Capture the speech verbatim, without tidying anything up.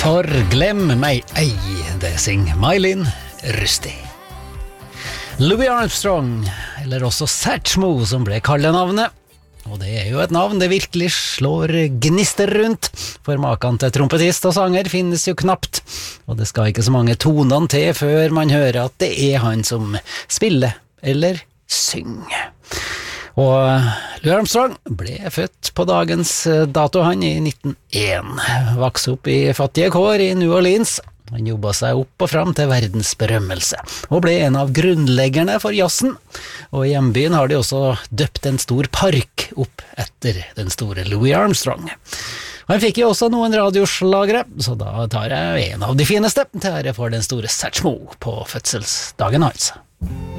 For glem meg ei, det synger Mylin Rusty. Louis Armstrong, eller også Satchmo som ble kallenavnet. Og det er jo et navn det virkelig slår gnister rundt, for maken til trompetist og sanger finnes jo knapt. Og det skal ikke så mange tonene til før man hører at det er han som spiller eller synger. Og Louis Armstrong ble født på dagens dato han i nitten én. Vokste opp i fattige kår i New Orleans. Han jobbet seg opp og fram til verdens berømmelse, og ble en av grunnleggerne for jazzen. Og i hjembyen har de også døpt en stor park opp etter den store Louis Armstrong. Og han fikk jo også noen radioslagere, så da tar jeg en av de fineste til ære for den store Satchmo på fødselsdagen hans.